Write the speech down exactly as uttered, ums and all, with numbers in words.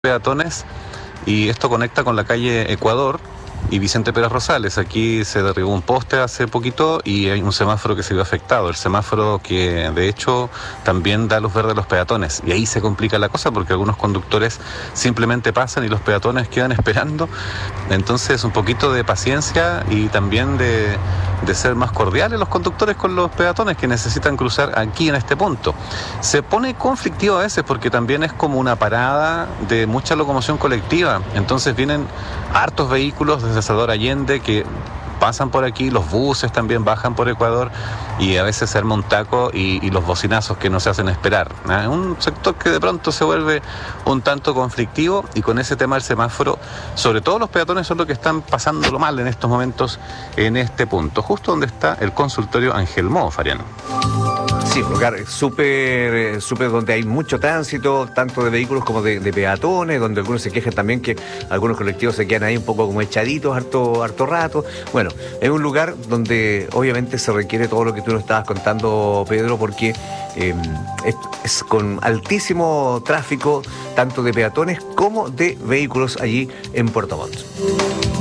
Peatones y esto conecta con la calle Ecuador y Vicente Pérez Rosales. Aquí se derribó un poste hace poquito y hay un semáforo que se vio afectado, el semáforo que de hecho también da luz verde a los peatones, y ahí se complica la cosa porque algunos conductores simplemente pasan y los peatones quedan esperando. Entonces un poquito de paciencia y también de, de ser más cordiales los conductores con los peatones que necesitan cruzar aquí en este punto. Se pone conflictivo a veces porque también es como una parada de mucha locomoción colectiva, entonces vienen hartos vehículos desde Salvador Allende que pasan por aquí, los buses también bajan por Ecuador y a veces se arma un taco y, y los bocinazos que no se hacen esperar. Es un sector que de pronto se vuelve un tanto conflictivo, y con ese tema del semáforo, sobre todo los peatones son los que están pasándolo mal en estos momentos en este punto, justo donde está el consultorio Ángel Mo, Farián. Sí, un lugar súper, súper donde hay mucho tránsito, tanto de vehículos como de, de peatones, donde algunos se quejan también que algunos colectivos se quedan ahí un poco como echaditos harto, harto rato. Bueno, es un lugar donde obviamente se requiere todo lo que tú nos estabas contando, Pedro, porque eh, es, es con altísimo tráfico, tanto de peatones como de vehículos allí en Puerto Montt.